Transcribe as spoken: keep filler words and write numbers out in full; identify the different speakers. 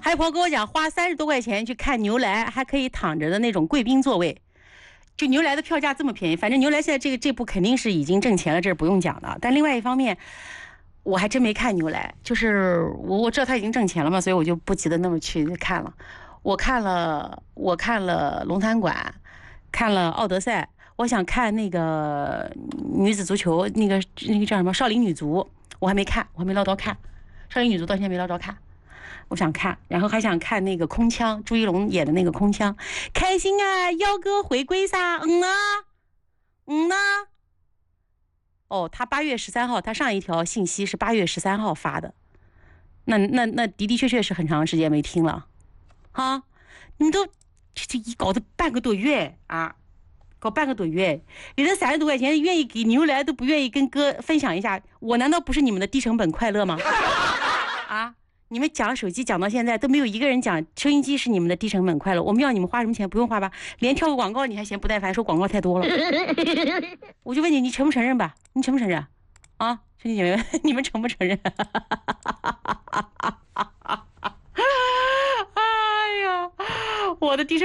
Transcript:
Speaker 1: 还有朋友跟我讲，花三十多块钱去看牛来，还可以躺着的那种贵宾座位。就牛来的票价这么便宜，反正牛来现在这个这部肯定是已经挣钱了，这是不用讲的。但另外一方面，我还真没看牛来，就是我我知道他已经挣钱了嘛，所以我就不急得那么去看了。我看了，我看了龙潭馆，看了奥德赛，我想看那个女子足球，那个那个叫什么少林女足，我还没看，我还没捞着看。少林女足到现在没捞着看。我想看，然后还想看那个空枪，朱一龙演的那个空枪，开心啊，幺哥回归噻，嗯啊，嗯啊。哦，他八月十三号，他上一条信息是八月十三号发的，那那那的的确确是很长时间没听了，哈，你都这这一搞得半个多月啊，搞半个多月，你这三十多块钱愿意给牛来都不愿意跟哥分享一下，我难道不是你们的低成本快乐吗？啊？你们讲手机讲到现在都没有一个人讲收音机是你们的低成本快乐，我们要你们花什么钱不用花吧，连跳个广告你还嫌不耐烦，说广告太多了。我就问你，你承不承认吧？你承不承认？啊，兄弟姐妹们，你们承不承认？